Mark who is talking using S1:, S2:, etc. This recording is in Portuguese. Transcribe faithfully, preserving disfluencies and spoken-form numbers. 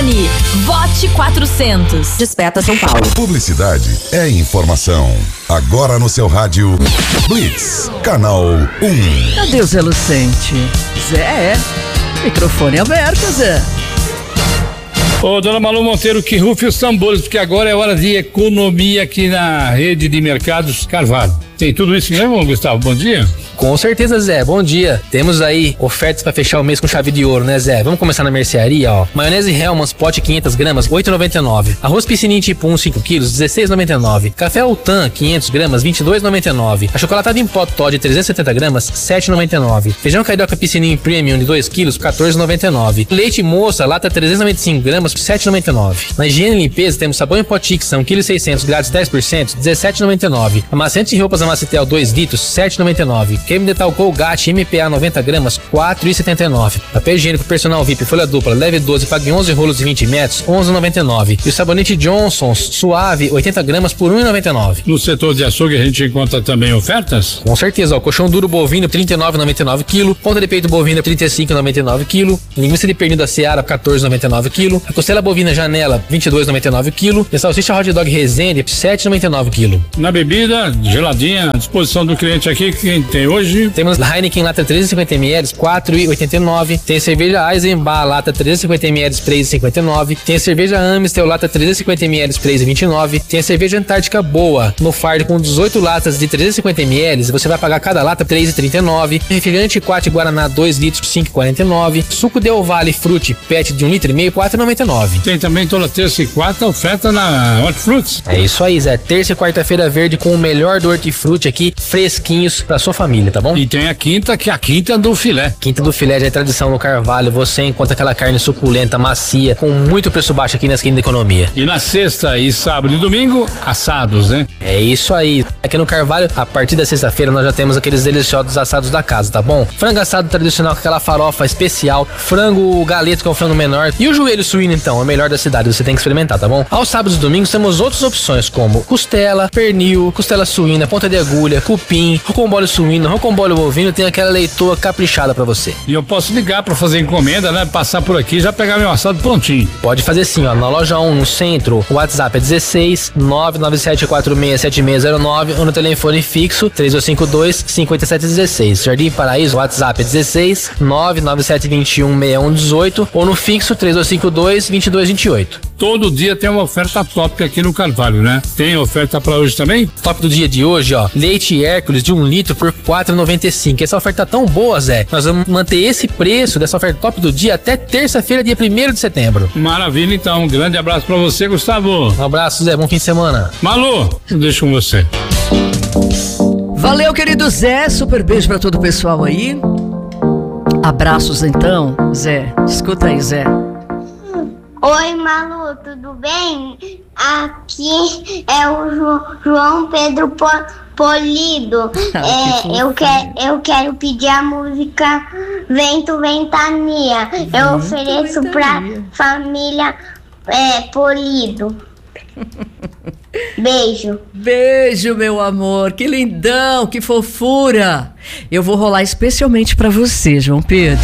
S1: Fone, vote quatrocentos.
S2: Despeta São Paulo.
S3: Publicidade é informação. Agora no seu rádio, Blitz, canal um.
S4: Cadê o Zé Lucente? Zé, microfone aberto, Zé.
S5: Ô, dona Malu Monteiro, que rufe os tambores, porque agora é hora de economia aqui na rede de mercados Carvalho. Tem tudo isso mesmo, Gustavo? Bom dia.
S6: Com certeza, Zé. Bom dia. Temos aí ofertas para fechar o mês com chave de ouro, né, Zé? Vamos começar na mercearia, ó. Maionese Hellmann's, pote quinhentas gramas, oito reais e noventa e nove centavos. Arroz Piscininho tipo um, cinco quilos, dezesseis reais e noventa e nove centavos. Café Altan, quinhentas gramas, vinte e dois reais e noventa e nove centavos. Achocolatado em pó Toddy, trezentas e setenta gramas, sete reais e noventa e nove centavos. Feijão Carioca Piscininho Premium de dois quilos, quatorze reais e noventa e nove centavos. Leite Moça, lata trezentas e noventa e cinco gramas, sete reais e noventa e nove centavos. Na higiene e limpeza, temos sabão em pó Tix, um vírgula seis quilos, grátis dez por cento, dezessete reais e noventa e nove centavos. Amaciante de roupas Amacitel dois litros, sete reais e noventa e nove centavos. Creme Dental Colgate M P A noventa gramas, quatro reais e setenta e nove centavos. Papel higiênico personal V I P folha dupla, leve doze, pague onze rolos de vinte metros, onze reais e noventa e nove centavos. E o sabonete Johnson's suave, oitenta gramas por um real e noventa e nove centavos.
S5: No setor de açougue a gente encontra também ofertas?
S6: Com certeza, ó, colchão duro bovino trinta e nove reais e noventa e nove centavos, quilo, ponta de peito bovina trinta e cinco reais e noventa e nove centavos, quilo, linguiça de pernil da Seara quatorze reais e noventa e nove centavos, quilo, a costela bovina Janela vinte e dois reais e noventa e nove centavos, quilo, e a salsicha hot dog Resende sete reais e noventa e nove centavos, quilo.
S5: Na bebida, geladinha, à disposição do cliente aqui, quem tem hoje?
S6: Temos Heineken lata trezentos e cinquenta mililitros, quatro reais e oitenta e nove centavos. Tem cerveja Eisenbach lata trezentos e cinquenta mililitros, três reais e cinquenta e nove centavos. Tem a cerveja Amstel lata trezentos e cinquenta mililitros, três reais e vinte e nove centavos. Tem a cerveja Antártica Boa no fardo com dezoito latas de trezentos e cinquenta mililitros, você vai pagar cada lata três reais e trinta e nove centavos. Refrigerante Quat Guaraná dois litros, cinco reais e quarenta e nove centavos. Suco Del Valle Frutti Pet de um litro e meio, quatro reais e noventa e nove centavos.
S5: Tem também toda terça e quarta oferta na Hortifruti.
S6: É isso aí, Zé. Terça e quarta-feira verde com o melhor do hortifruti aqui, fresquinhos pra sua família, tá bom?
S5: E tem a quinta, que é a quinta do filé.
S6: Quinta do filé já é tradição no Carvalho. Você encontra aquela carne suculenta, macia, com muito preço baixo aqui na esquina da economia.
S5: E na sexta e sábado e domingo, assados, né?
S6: É isso aí. Aqui no Carvalho, a partir da sexta-feira, nós já temos aqueles deliciosos assados da casa, tá bom? Frango assado tradicional com aquela farofa especial, frango galeto, que é um frango menor, e o joelho suíno, então, é o melhor da cidade, você tem que experimentar, tá bom? Aos sábados e domingos temos outras opções, como costela, pernil, costela suína, ponta de agulha, cupim, rocambole suíno, rocambole bovino, tem aquela leitoa caprichada pra você.
S5: E eu posso ligar pra fazer encomenda, né? Passar por aqui e já pegar meu assado prontinho.
S6: Pode fazer sim, ó, na loja um, no centro, o WhatsApp é dezesseis, nove nove sete quatro seis sete seis zero nove ou no telefone fixo três dois cinco dois, cinco sete um seis. Jardim Paraíso, o WhatsApp é dezesseis, nove nove sete dois um, seis um um oito ou no fixo três dois cinco dois, dois dois dois oito.
S5: Todo dia tem uma oferta top aqui no Carvalho, né? Tem oferta pra hoje também?
S6: Top do dia de hoje, ó, leite Hércules de um litro por quatro reais e noventa e cinco. Essa oferta tá tão boa, Zé, nós vamos manter esse preço dessa oferta top do dia até terça-feira, dia primeiro de setembro.
S5: Maravilha, então. Um grande abraço pra você, Gustavo.
S6: Um abraço, Zé. Bom fim de semana.
S5: Malu, eu deixo com você.
S4: Valeu, querido Zé. Super beijo pra todo o pessoal aí. Abraços, então, Zé. Escuta aí, Zé.
S7: Oi, Malu, tudo bem? Aqui é o Jo- João Pedro Po- Polido. É, eu, quer, eu quero pedir a música Vento Ventania. Eu ofereço pra família é, Polido. Beijo.
S4: Beijo, meu amor. Que lindão, que fofura. Eu vou rolar especialmente pra você, João Pedro.